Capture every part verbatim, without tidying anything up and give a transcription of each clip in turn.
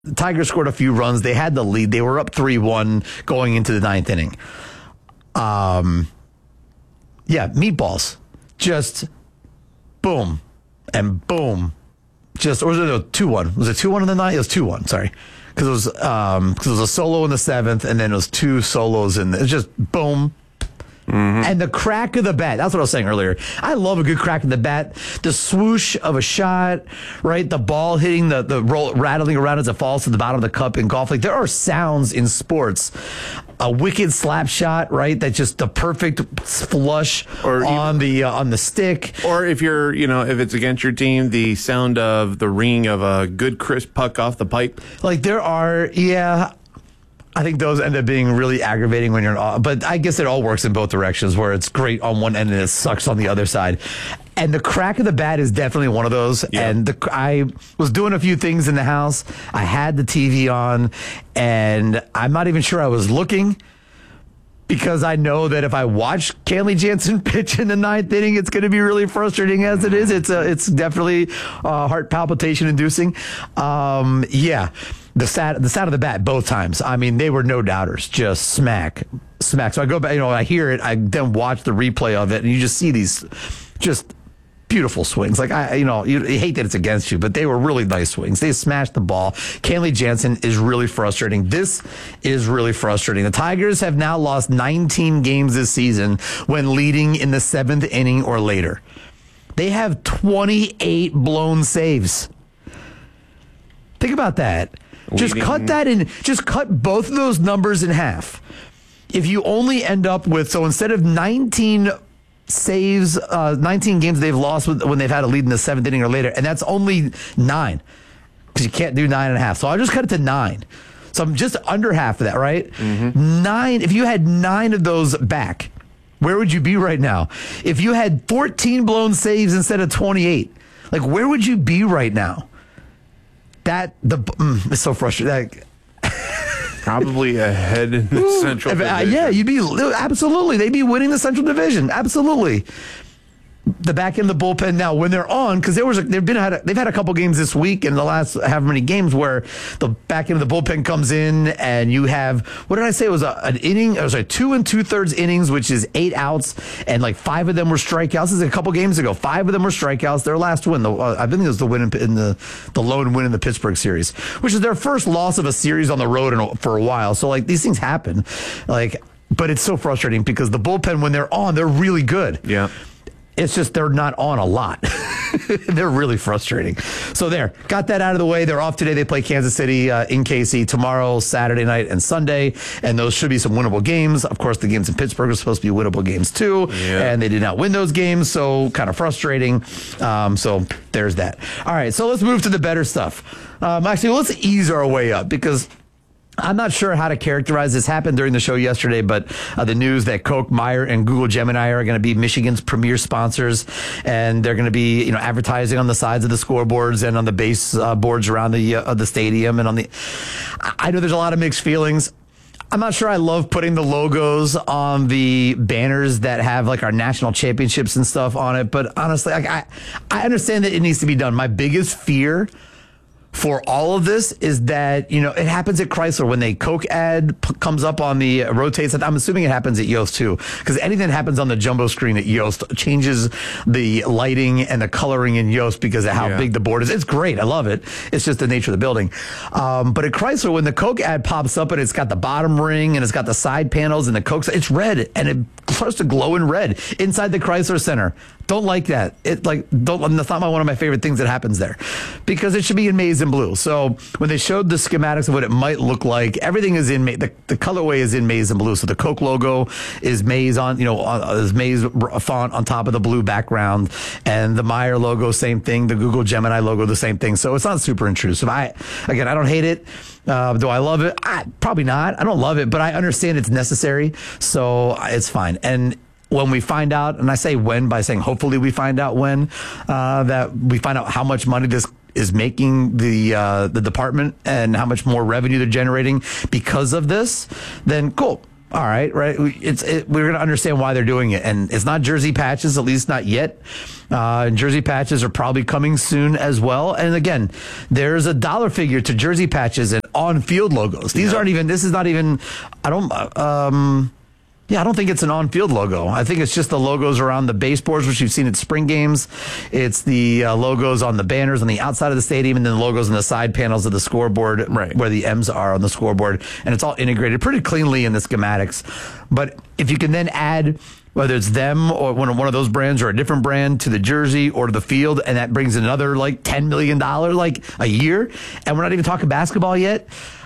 the Tigers scored a few runs. They had the lead. They were up three one going into the ninth inning. Um, yeah, meatballs. Just boom and boom. Just, or was it two one? Was it two one in the ninth? It was two one, sorry. Because it was um, cause it was a solo in the seventh, and then it was two solos in the, it was just boom. Mm-hmm. And the crack of the bat. That's what I was saying earlier. I love a good crack of the bat. The swoosh of a shot, right? The ball hitting the, the roll, rattling around as it falls to the bottom of the cup in golf. Like, there are sounds in sports. A wicked slap shot, right? That's just the perfect flush or on even, the uh, on the stick. Or if you're, you know, if it's against your team, the sound of the ringing of a good crisp puck off the pipe. Like, there are, yeah. I think those end up being really aggravating when you're in, but I guess it all works in both directions, where it's great on one end and it sucks on the other side. And the crack of the bat is definitely one of those. Yeah. And the, I was doing a few things in the house. I had the T V on, and I'm not even sure I was looking, because I know that if I watch Kenley Jansen pitch in the ninth inning, it's going to be really frustrating as it is. It's a, it's definitely uh, heart palpitation inducing. Um, yeah. The side, the side of the bat both times. I mean, they were no doubters. Just smack, smack. So I go back, you know, I hear it. I then watch the replay of it, and you just see these just beautiful swings. Like, I, you know, you, you hate that it's against you, but they were really nice swings. They smashed the ball. Kenley Jansen is really frustrating. This is really frustrating. The Tigers have now lost nineteen games this season when leading in the seventh inning or later. They have twenty-eight blown saves. Think about that. Just cut that in. Just cut both of those numbers in half. If you only end up with, so instead of nineteen saves, uh, nineteen games they've lost with, when they've had a lead in the seventh inning or later, and that's only nine, because you can't do nine and a half. So I'll just cut it to nine. So I'm just under half of that, right? Mm-hmm. Nine. If you had nine of those back, where would you be right now? If you had fourteen blown saves instead of twenty-eight, like, where would you be right now? That the mm, it's so frustrating. Probably ahead in the Ooh, Central Division. Uh, yeah, you'd be absolutely. They'd be winning the Central Division. Absolutely. The back end of the bullpen now, when they're on, because there was a, they've been had a, they've had a couple games this week in the last however many games where the back end of the bullpen comes in, and you have, what did I say? It was a, an inning. It was like two and two thirds innings, which is eight outs, and like five of them were strikeouts. This is a couple games ago. Five of them were strikeouts. Their last win, the, uh, I think it was the win in, in the the lone win in the Pittsburgh series, which is their first loss of a series on the road in, for a while. So, like, these things happen, like, but it's so frustrating because the bullpen, when they're on, they're really good. Yeah. It's just they're not on a lot. They're really frustrating. So there, got that out of the way. They're off today. They play Kansas City uh, in K C tomorrow, Saturday night, and Sunday. And those should be some winnable games. Of course, the games in Pittsburgh are supposed to be winnable games too. Yeah. And they did not win those games, so kind of frustrating. Um, so there's that. All right, so let's move to the better stuff. Um, actually, let's ease our way up, because I'm not sure how to characterize this. Happened during the show yesterday, but uh, the news that Coke, Meyer, and Google Gemini are going to be Michigan's premier sponsors, and they're going to be, you know, advertising on the sides of the scoreboards and on the base uh, boards around the uh, the stadium. And on the, I know there's a lot of mixed feelings. I'm not sure I love putting the logos on the banners that have like our national championships and stuff on it, but honestly, like, I I understand that it needs to be done. My biggest fear for all of this is that, you know, it happens at Chrysler when the Coke ad p- comes up on the uh, rotates. I'm assuming it happens at Yost too, because anything that happens on the jumbo screen at Yost changes the lighting and the coloring in Yost because of how yeah. big the board is. It's great. I love it. It's just the nature of the building. Um, but at Chrysler, when the Coke ad pops up and it's got the bottom ring and it's got the side panels and the Coke, it's red, and it starts to glow in red inside the Chrysler Center. Don't like that. It like don't. That's not my, one of my favorite things that happens there, because it should be in maize and blue. So when they showed the schematics of what it might look like, everything is in ma- the the colorway is in maize and blue. So the Coke logo is maize on, you know, uh, is maize font on top of the blue background, and the Meyer logo, same thing. The Google Gemini logo, the same thing. So it's not super intrusive. I again, I don't hate it. Uh, do I love it? I, probably not. I don't love it, but I understand it's necessary, so it's fine. And when we find out, and I say when by saying hopefully we find out when, uh, that we find out how much money this is making the uh, the department and how much more revenue they're generating because of this, then cool. All right, right. It's it, we're going to understand why they're doing it, and it's not jersey patches, at least not yet. Uh, jersey patches are probably coming soon as well. And again, there's a dollar figure to jersey patches and on-field logos. These yep. aren't even. This is not even. I don't. Um, Yeah, I don't think it's an on-field logo. I think it's just the logos around the baseboards, which you've seen at spring games. It's the uh, logos on the banners on the outside of the stadium, and then the logos on the side panels of the scoreboard, right. where the M's are on the scoreboard. And it's all integrated pretty cleanly in the schematics. But if you can then add, whether it's them or one of, one of those brands or a different brand to the jersey or to the field, and that brings another like ten million dollars like a year, and we're not even talking basketball yet,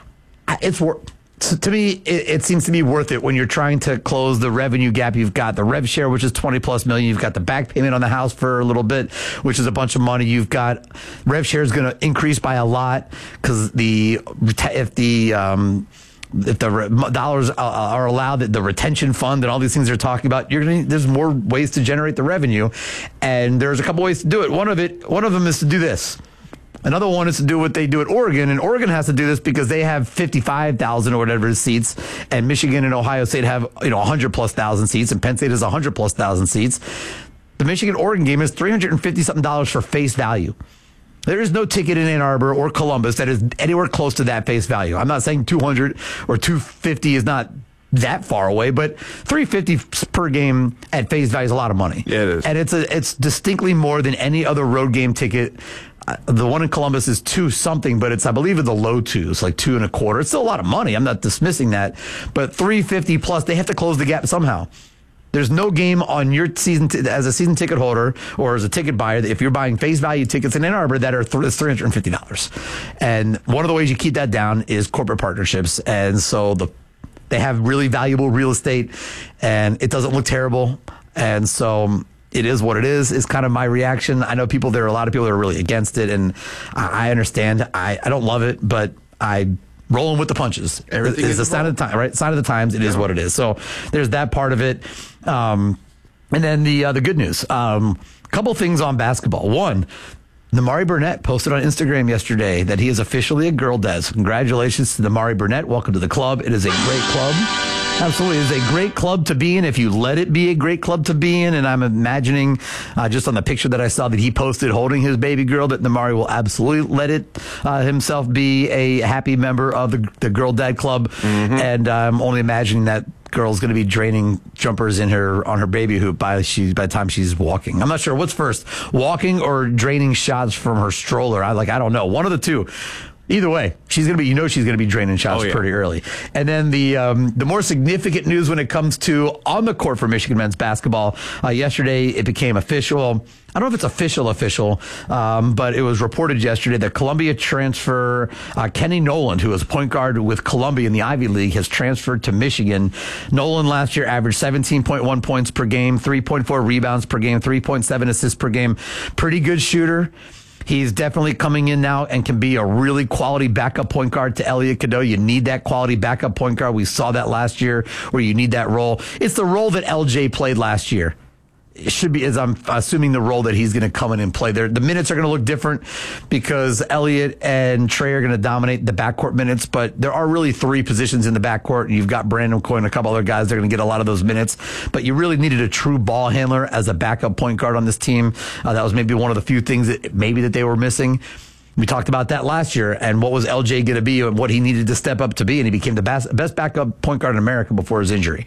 it's worth. So to me, it, it seems to be worth it when you're trying to close the revenue gap. You've got the rev share, which is twenty plus million. You've got the back payment on the house for a little bit, which is a bunch of money. You've got rev share is going to increase by a lot because the if the um, if the re- dollars are allowed, the retention fund and all these things they're talking about, you're going to, there's more ways to generate the revenue, and there's a couple ways to do it. One of it, one of them is to do this. Another one is to do what they do at Oregon, and Oregon has to do this because they have fifty-five thousand or whatever seats, and Michigan and Ohio State have, you know, one hundred plus thousand seats, and Penn State has one hundred plus thousand seats. The Michigan-Oregon game is three hundred fifty something dollars for face value. There is no ticket in Ann Arbor or Columbus that is anywhere close to that face value. I'm not saying two hundred or two fifty is not that far away, but three hundred fifty per game at face value is a lot of money. Yeah, it is. And it's a, it's distinctly more than any other road game ticket. Uh, the one in Columbus is two something, but it's, I believe, it's a low twos, like two and a quarter. It's still a lot of money. I'm not dismissing that, but three hundred fifty plus, they have to close the gap somehow. There's no game on your season t- as a season ticket holder or as a ticket buyer that if you're buying face value tickets in Ann Arbor that are th- three hundred fifty dollars. And one of the ways you keep that down is corporate partnerships. And so the they have really valuable real estate, and it doesn't look terrible. And so it is what it is, is kind of my reaction. I know people, there are a lot of people that are really against it, and I, I understand. I, I don't love it, but I rolling with the punches. Everything is the sign of the time, right? Sign of the times. It is what it is. So there's that part of it. Um, and then the uh, the good news. Um, couple things on basketball. One, Namari Burnett posted on Instagram yesterday that he is officially a girl dad. So congratulations to Namari Burnett. Welcome to the club. It is a great club. Absolutely. It is a great club to be in if you let it be a great club to be in. And I'm imagining uh, just on the picture that I saw that he posted holding his baby girl that Namari will absolutely let it uh, himself be a happy member of the, the Girl Dad Club. Mm-hmm. And I'm only imagining that girl's going to be draining jumpers in her on her baby hoop by she by the time she's walking. I'm not sure what's first, walking or draining shots from her stroller. I like I don't know, one of the two. Either way, she's gonna be. You know, she's gonna be draining shots oh, yeah. pretty early. And then the um, the more significant news when it comes to on the court for Michigan men's basketball. Uh, yesterday, it became official. I don't know if it's official, official, um, but it was reported yesterday that Columbia transfer uh, Kenny Nolan, who was a point guard with Columbia in the Ivy League, has transferred to Michigan. Nolan last year averaged seventeen point one points per game, three point four rebounds per game, three point seven assists per game. Pretty good shooter. He's definitely coming in now and can be a really quality backup point guard to Elliot Cadeau. You need that quality backup point guard. We saw that last year where you need that role. It's the role that L J played last year. It should be, as I'm assuming, the role that he's going to come in and play there. The minutes are going to look different because Elliott and Trey are going to dominate the backcourt minutes, but there are really three positions in the backcourt. You've got Brandon Coy and a couple other guys that are going to get a lot of those minutes, but you really needed a true ball handler as a backup point guard on this team. Uh, that was maybe one of the few things that maybe that they were missing. We talked about that last year and what was L J going to be and what he needed to step up to be, and he became the best, best backup point guard in America before his injury.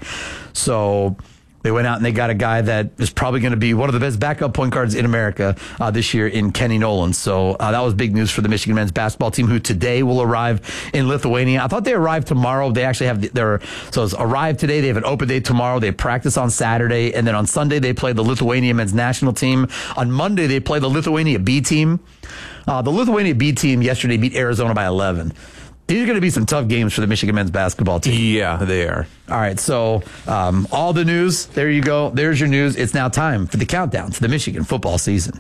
So they went out and they got a guy that is probably going to be one of the best backup point guards in America uh, this year in Kenny Nolan. So uh, that was big news for the Michigan men's basketball team, who today will arrive in Lithuania. I thought they arrived tomorrow. They actually have their, so it's arrived today. They have an open day tomorrow. They practice on Saturday. And then on Sunday, they play the Lithuania men's national team. On Monday, they play the Lithuania B team. Uh, the Lithuania B team yesterday beat Arizona by eleven. These are going to be some tough games for the Michigan men's basketball team. Yeah, they are. All right, so um, all the news, there you go. There's your news. It's now time for the countdown to the Michigan football season.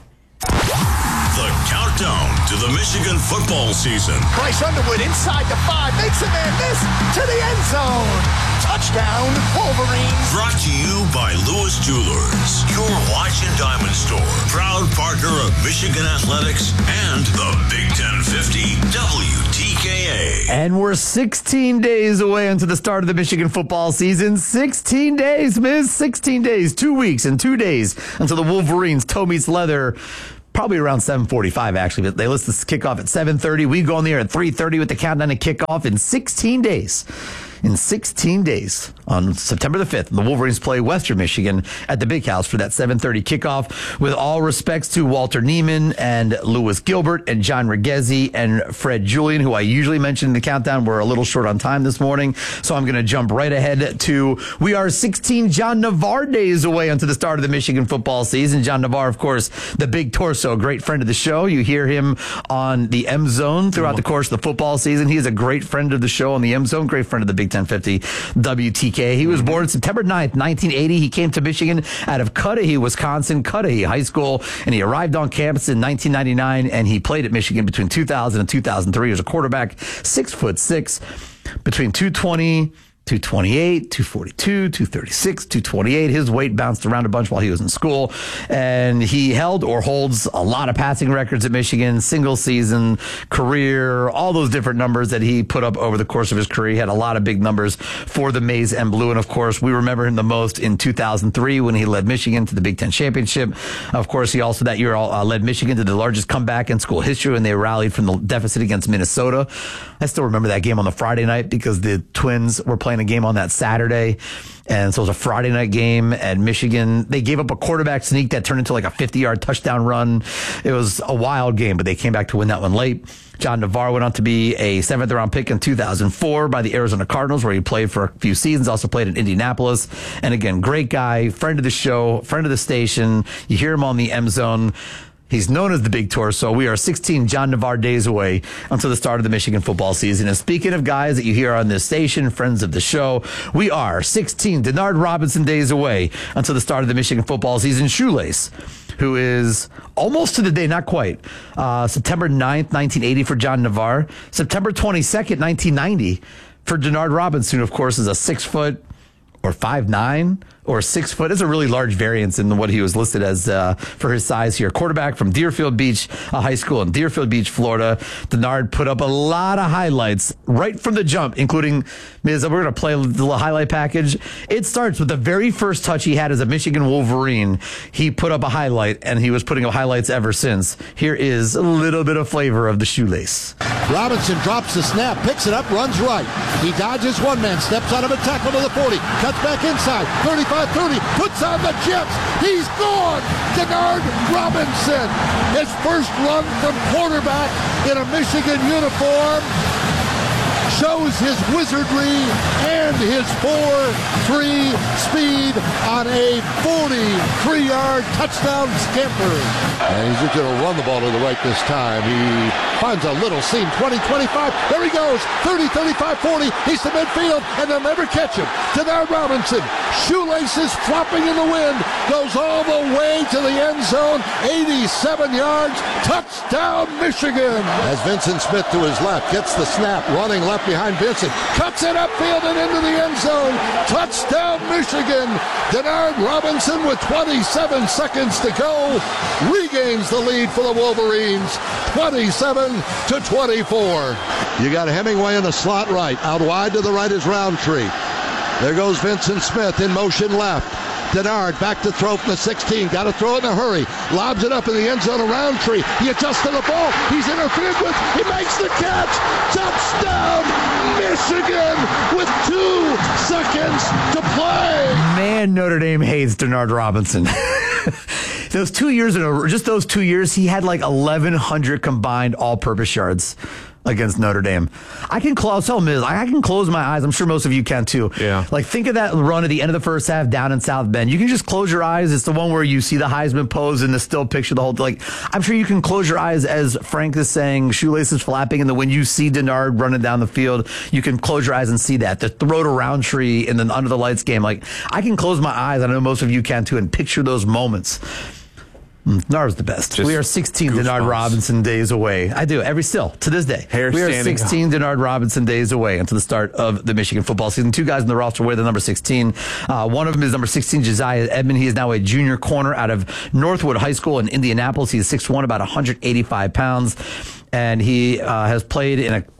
The countdown to the Michigan football season. Bryce Underwood inside the five, makes a man miss to the end zone. Touchdown, Wolverines. Brought to you by Lewis Jewelers, your watch and diamond store. Proud partner of Michigan Athletics and the Big ten fifty W T K K A. And we're sixteen days away until the start of the Michigan football season. sixteen days, Miz. sixteen days, two weeks and two days until the Wolverines toe meets leather. Probably around seven forty-five, actually. But they list this kickoff at seven thirty. We go on the air at three thirty with the countdown to kickoff in sixteen days. In sixteen days, on September the fifth, the Wolverines play Western Michigan at the Big House for that seven thirty kickoff. With all respects to Walter Neiman and Lewis Gilbert and John Regezi and Fred Julian, who I usually mention in the countdown. We're a little short on time this morning, so I'm going to jump right ahead to, we are sixteen John Navarre days away until the start of the Michigan football season. John Navarre, of course, the big torso, a great friend of the show. You hear him on the M Zone throughout the course of the football season. He is a great friend of the show on the M Zone, great friend of the Big ten fifty W T K. He was born September ninth, nineteen eighty. He came to Michigan out of Cudahy, Wisconsin, Cudahy High School, and he arrived on campus in nineteen ninety-nine, and he played at Michigan between two thousand and two thousand three. He was a quarterback, six foot six, between two twenty, two twenty-eight, two forty-two, two thirty-six, two twenty-eight. His weight bounced around a bunch while he was in school, and he held or holds a lot of passing records at Michigan, single season, career, all those different numbers that he put up over the course of his career. He had a lot of big numbers for the Maize and Blue, and of course, we remember him the most in two thousand three when he led Michigan to the Big Ten championship. Of course, he also that year uh, led Michigan to the largest comeback in school history when they rallied from the deficit against Minnesota. I still remember that game on the Friday night because the Twins were playing a game on that Saturday. And so it was a Friday night game at Michigan. They gave up a quarterback sneak that turned into like a fifty-yard touchdown run. It was a wild game, but they came back to win that one late. John Navarre went on to be a seventh round pick in two thousand four by the Arizona Cardinals, where he played for a few seasons, also played in Indianapolis. And again, great guy, friend of the show, friend of the station. You hear him on the M Zone. He's known as the Big Torso. We are sixteen John Navarre days away until the start of the Michigan football season. And speaking of guys that you hear on this station, friends of the show, we are sixteen Denard Robinson days away until the start of the Michigan football season. Shoelace, who is almost to the day, not quite, uh, September ninth, nineteen eighty for John Navarre. September twenty-second, nineteen ninety for Denard Robinson, who, of course, is a six foot or five nine or six foot. It's a really large variance in what he was listed as uh, for his size here. Quarterback from Deerfield Beach uh, High School in Deerfield Beach, Florida. Denard put up a lot of highlights right from the jump, including, Miz, we're going to play a little highlight package. It starts with the very first touch he had as a Michigan Wolverine. He put up a highlight, and he was putting up highlights ever since. Here is a little bit of flavor of the Shoelace. Robinson drops the snap, picks it up, runs right. He dodges one man, steps out of a tackle to the forty, cuts back inside, thirty-five thirty, puts on the jets. He's gone. Denard Robinson, his first run from quarterback in a Michigan uniform, shows his wizardry and his four three speed on a forty-three-yard touchdown scamper. And he's just going to run the ball to the right this time. He finds a little seam, twenty, twenty-five. There he goes, thirty, thirty-five, forty. He's to midfield, and they'll never catch him. Denard Robinson, shoelaces flopping in the wind, goes all the way to the end zone, eighty-seven yards, touchdown Michigan. As Vincent Smith to his left gets the snap, running left behind Vincent, cuts it upfield and into the end zone, touchdown Michigan. Denard Robinson with twenty-seven seconds to go regains the lead for the Wolverines, twenty-seven to twenty-four. You got Hemingway in the slot right, out wide to the right is Roundtree. There goes Vincent Smith in motion left. Denard back to throw from the sixteen. Got to throw it in a hurry. Lobs it up in the end zone of Roundtree. He adjusts to the ball. He's interfered with. He makes the catch. Touchdown, Michigan, with two seconds to play. Man, Notre Dame hates Denard Robinson. Those two years in a just those two years, he had like eleven hundred combined all-purpose yards against Notre Dame. I can close, tell Miz, I can close my eyes. I'm sure most of you can too. Yeah. Like, think of that run at the end of the first half down in South Bend. You can just close your eyes. It's the one where you see the Heisman pose in the still picture, the whole, like, I'm sure you can close your eyes as Frank is saying, shoelaces flapping, and then when you see Denard running down the field, you can close your eyes and see that. The throw to Roundtree in the Under the Lights game. Like, I can close my eyes, I know most of you can too, and picture those moments. Denard's the best. Just we are sixteen goosebumps. Denard Robinson days away. I do, every still, to this day. Hair we are standing sixteen Denard Robinson days away until the start of the Michigan football season. Two guys in the roster wear the number sixteen. Uh, one of them is number sixteen, Josiah Edmond. He is now a junior corner out of Northwood High School in Indianapolis. He is six one, about one hundred eighty-five pounds. And he uh, has played in a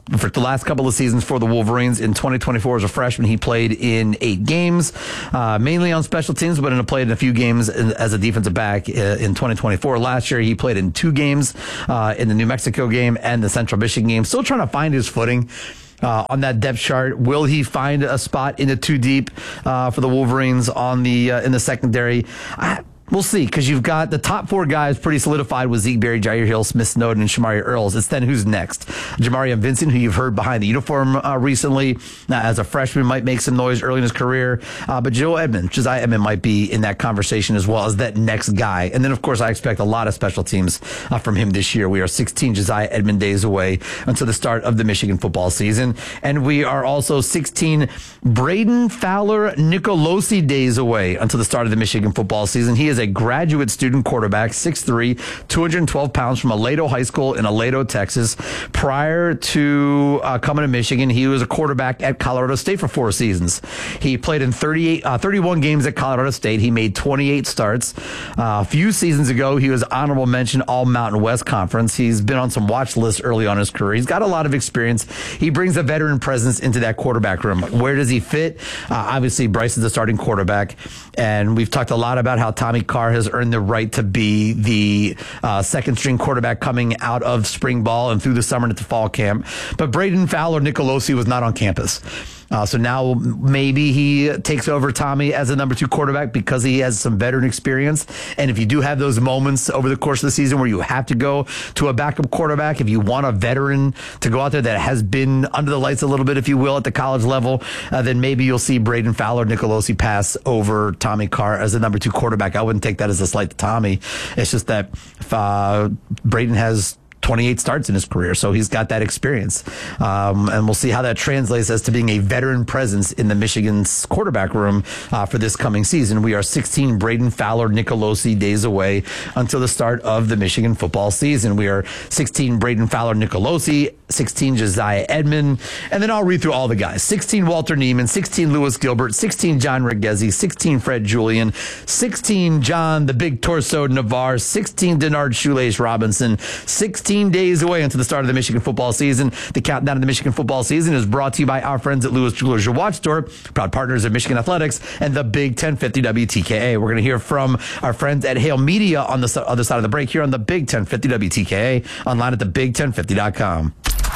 for the last couple of seasons for the Wolverines. In twenty twenty-four as a freshman, he played in eight games, uh, mainly on special teams, but in a, played in a few games in, as a defensive back in twenty twenty-four. Last year, he played in two games, uh, in the New Mexico game and the Central Michigan game. Still trying to find his footing Uh, on that depth chart. Will he find a spot in the two deep uh, for the Wolverines on the uh, in the secondary? I, We'll see, because you've got the top four guys pretty solidified with Zeke Berry, Jair Hill, Smith Snowden, and Shamari Earls. It's then who's next? Jamarian Vincent, who you've heard behind the uniform uh, recently, uh, as a freshman, might make some noise early in his career. Uh, but Joe Edmond, Josiah Edmond might be in that conversation as well as that next guy. And then, of course, I expect a lot of special teams uh, from him this year. We are sixteen Josiah Edmond days away until the start of the Michigan football season. And we are also sixteen Braden Fowler Nicolosi days away until the start of the Michigan football season. He is a graduate student quarterback, six three, two hundred twelve pounds, from Aledo High School in Aledo, Texas. Prior to uh, coming to Michigan, he was a quarterback at Colorado State for four seasons. He played in thirty-eight, uh, thirty-one games at Colorado State. He made twenty-eight starts. Uh, a few seasons ago, he was honorable mention All Mountain West Conference. He's been on some watch lists early on in his career. He's got a lot of experience. He brings a veteran presence into that quarterback room. Where does he fit? Uh, obviously, Bryce is the starting quarterback, and we've talked a lot about how Tommy Carr has earned the right to be the uh, second string quarterback coming out of spring ball and through the summer into fall camp. But Braden Fowler Nicolosi was not on campus. Uh, so now maybe he takes over Tommy as a number two quarterback because he has some veteran experience. And if you do have those moments over the course of the season where you have to go to a backup quarterback, if you want a veteran to go out there that has been under the lights a little bit, if you will, at the college level, uh, then maybe you'll see Braden Fowler Nicolosi pass over Tommy Carr as the number two quarterback. I wouldn't take that as a slight to Tommy. It's just that if, uh, Braden has twenty-eight starts in his career, so he's got that experience. Um, and we'll see how that translates as to being a veteran presence in the Michigan's quarterback room uh, for this coming season. We are sixteen Braden Fowler Nicolosi days away until the start of the Michigan football season. We are sixteen Braden Fowler Nicolosi, sixteen Josiah Edmond, and then I'll read through all the guys. sixteen Walter Neiman, sixteen Lewis Gilbert, sixteen John Reghezi, sixteen Fred Julian, sixteen John the Big Torso Navarre, sixteen Denard Shoelace Robinson, sixteen days away until the start of the Michigan football season. The countdown of the Michigan football season is brought to you by our friends at Lewis Jewelers, your watch store, proud partners of Michigan Athletics and the Big ten fifty W T K A. We're going to hear from our friends at Hale Media on the other side of the break here on the Big ten fifty W T K A, online at the big ten fifty dot com.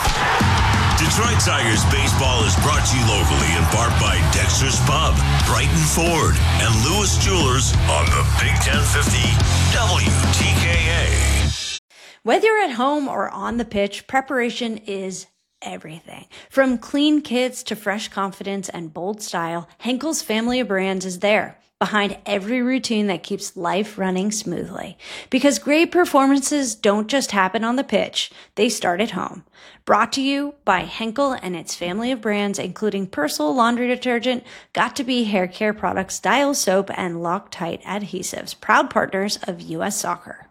Detroit Tigers baseball is brought to you locally in part by Dexter's Pub, Brighton Ford, and Lewis Jewelers on the Big ten fifty W T K A. Whether you're at home or on the pitch, preparation is everything. From clean kits to fresh confidence and bold style, Henkel's family of brands is there, behind every routine that keeps life running smoothly. Because great performances don't just happen on the pitch, they start at home. Brought to you by Henkel and its family of brands, including Persil laundry detergent, Got2b hair care products, Dial soap, and Loctite adhesives, proud partners of U S Soccer.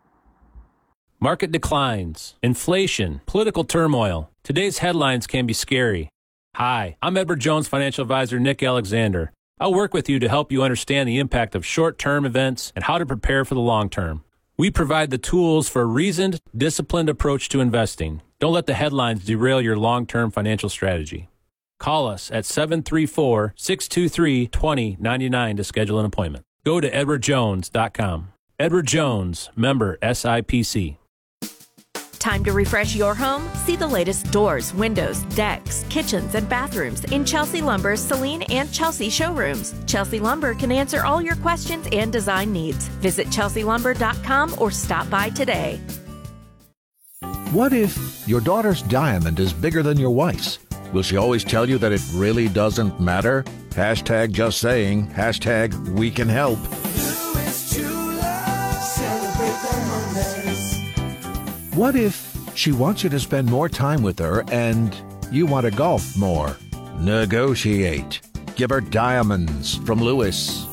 Market declines, inflation, political turmoil. Today's headlines can be scary. Hi, I'm Edward Jones financial advisor Nick Alexander. I'll work with you to help you understand the impact of short-term events and how to prepare for the long term. We provide the tools for a reasoned, disciplined approach to investing. Don't let the headlines derail your long-term financial strategy. Call us at seven three four, six two three, two zero nine nine to schedule an appointment. Go to edward jones dot com. Edward Jones, member S I P C. Time to refresh your home? See the latest doors, windows, decks, kitchens, and bathrooms in Chelsea Lumber's Celine and Chelsea showrooms. Chelsea Lumber can answer all your questions and design needs. Visit chelsea lumber dot com or stop by today. What if your daughter's diamond is bigger than your wife's? Will she always tell you that it really doesn't matter? Hashtag just saying. Hashtag we can help. What if she wants you to spend more time with her and you want to golf more? Negotiate. Give her diamonds from Lewis.